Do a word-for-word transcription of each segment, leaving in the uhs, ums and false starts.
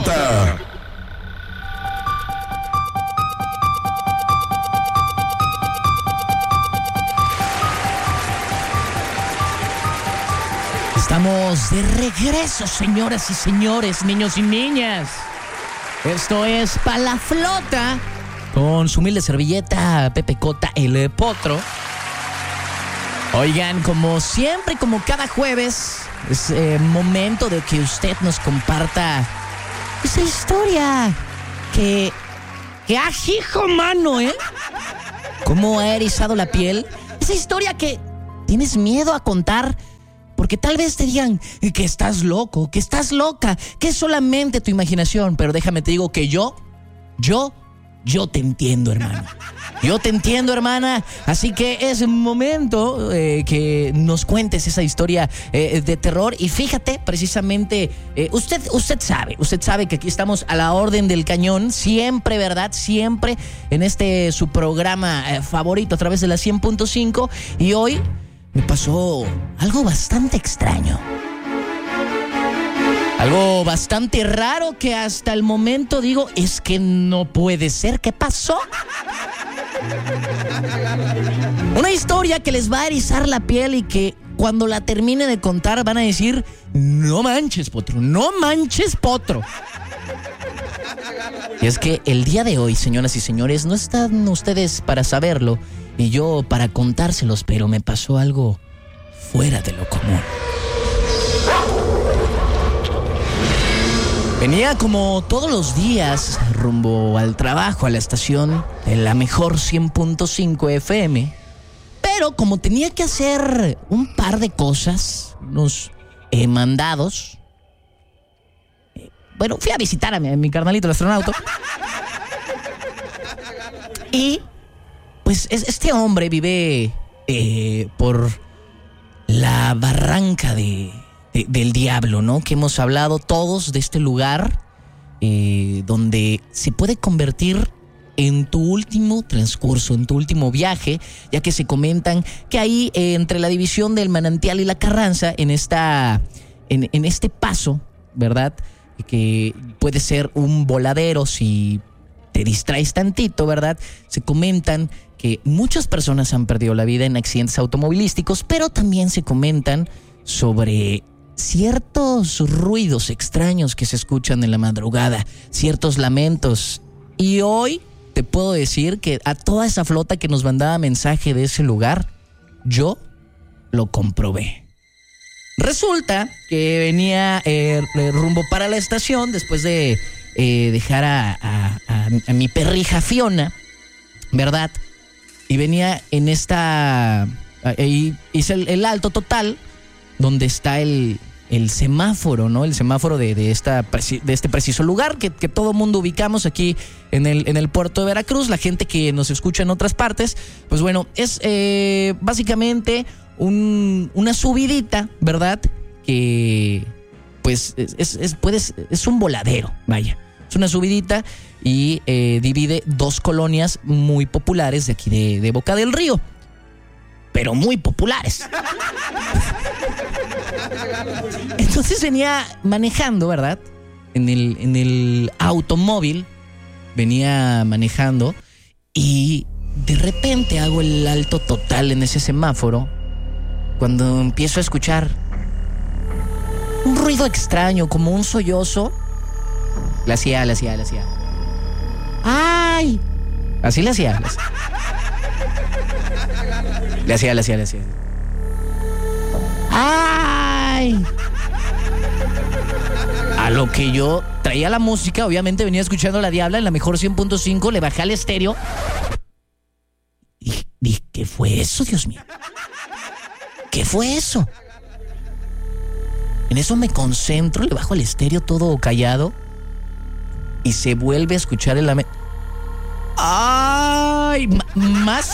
Flota. Estamos de regreso, señoras y señores, niños y niñas. Esto es Pa' la Flota, con su humilde servilleta, Pepe Cota, el Potro. Oigan, como siempre, como cada jueves, es eh, momento de que usted nos comparta esa historia que... que ajijo, mano, ¿eh? ¿Cómo ha erizado la piel? Esa historia que tienes miedo a contar porque tal vez te digan que estás loco, que estás loca, que es solamente tu imaginación. Pero déjame te digo que yo, yo, yo te entiendo, hermano. Yo te entiendo, hermana. Así que es momento eh, que nos cuentes esa historia eh, de terror. Y fíjate, precisamente, eh, usted, usted sabe, usted sabe que aquí estamos a la orden del cañón. Siempre, ¿verdad? Siempre en este su programa eh, favorito a través de la cien punto cinco. Y hoy me pasó algo bastante extraño. Algo bastante raro que hasta el momento digo, es que no puede ser. ¿Qué pasó? Una historia que les va a erizar la piel y que cuando la termine de contar van a decir, no manches, Potro, no manches, Potro. Y es que el día de hoy, señoras y señores, no están ustedes para saberlo y yo para contárselos, pero me pasó algo fuera de lo común. Venía como todos los días rumbo al trabajo, a la estación de la mejor cien punto cinco F M, pero como tenía que hacer un par de cosas, unos eh, mandados, eh, bueno, fui a visitar a mi, a mi carnalito, el astronauta, y pues es, este hombre vive eh, por la barranca de... De, del diablo, ¿no? Que hemos hablado todos de este lugar eh, donde se puede convertir en tu último transcurso, en tu último viaje, ya que se comentan que ahí eh, entre la división del Manantial y la Carranza, en esta, en, en este paso, ¿verdad? Que puede ser un voladero si te distraes tantito, ¿verdad? Se comentan que muchas personas han perdido la vida en accidentes automovilísticos, pero también se comentan sobre ciertos ruidos extraños que se escuchan en la madrugada, ciertos lamentos. Y hoy te puedo decir que a toda esa flota que nos mandaba mensaje de ese lugar, yo lo comprobé. Resulta que venía eh, rumbo para la estación después de eh, dejar a, a, a, a mi perrija Fiona, ¿verdad? Y venía en esta... Ahí hice el, el alto total, donde está el, el semáforo, ¿no? El semáforo de, de, esta, de este preciso lugar que, que todo mundo ubicamos aquí en el, en el puerto de Veracruz. La gente que nos escucha en otras partes, pues bueno, es eh, básicamente un, una subidita, ¿verdad? Que pues es, es, es, puedes, es un voladero, vaya. Es una subidita y eh, divide dos colonias muy populares de aquí de, de Boca del Río. Pero muy populares. Entonces venía manejando, ¿verdad? En el, en el automóvil, venía manejando y de repente hago el alto total en ese semáforo cuando empiezo a escuchar un ruido extraño, como un sollozo. Le hacía, le hacía, le hacía. ¡Ay! Así le hacía. Le hacía. Le hacía, le hacía, le hacía. ¡Ay! A lo que yo traía la música, obviamente venía escuchando La Diabla en la mejor cien punto cinco, le bajé al estéreo. Y dije, ¿qué fue eso, Dios mío? ¿Qué fue eso? En eso me concentro, le bajo al estéreo todo callado y se vuelve a escuchar el lame... ¡Ay! M- más...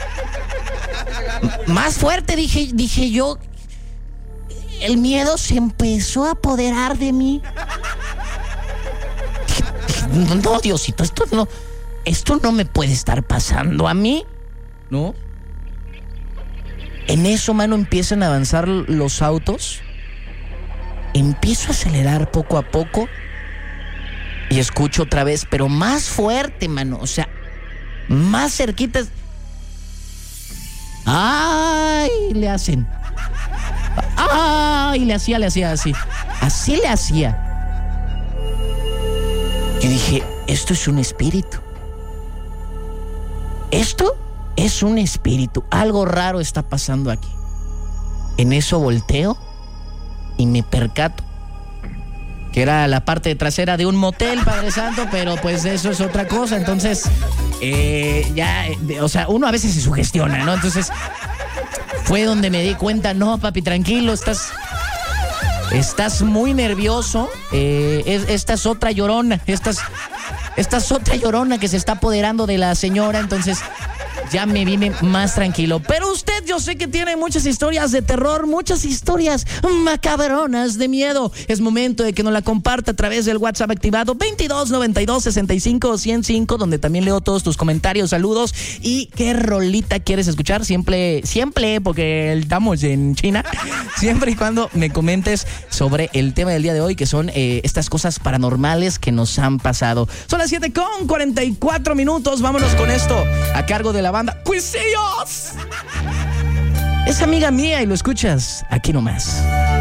Más fuerte, dije, dije yo. El miedo se empezó a apoderar de mí. Dije, no, Diosito, esto no, esto no me puede estar pasando a mí, ¿no? En eso, mano, empiezan a avanzar los autos. Empiezo a acelerar poco a poco escucho otra vez, pero más fuerte, mano. O sea, más cerquitas. ¡Ay! Le hacen. ¡Ay! Le hacía, le hacía así. Así le hacía. Yo dije, esto es un espíritu. Esto es un espíritu. Algo raro está pasando aquí. En eso volteo y me percato que era la parte trasera de un motel, Padre Santo, pero pues eso es otra cosa. Entonces, eh, ya, eh, o sea, uno a veces se sugestiona, ¿no? Entonces, fue donde me di cuenta, no, papi, tranquilo, estás, estás muy nervioso. Eh, es, esta es otra llorona, esta es, esta es otra llorona que se está apoderando de la señora, entonces ya me vine más tranquilo. Pero usted, yo sé que tiene muchas historias de terror, muchas historias macabronas de miedo. Es momento de que nos la comparta a través del WhatsApp activado veintidós noventa y dos sesenta y cinco ciento cinco, donde también leo todos tus comentarios, saludos y qué rolita quieres escuchar. Siempre, siempre, porque estamos en China, siempre y cuando me comentes sobre el tema del día de hoy, que son eh, estas cosas paranormales que nos han pasado. Son las siete con cuarenta y cuatro minutos. Vámonos con esto a cargo de la banda Cuisillos. Es amiga mía y lo escuchas aquí nomás.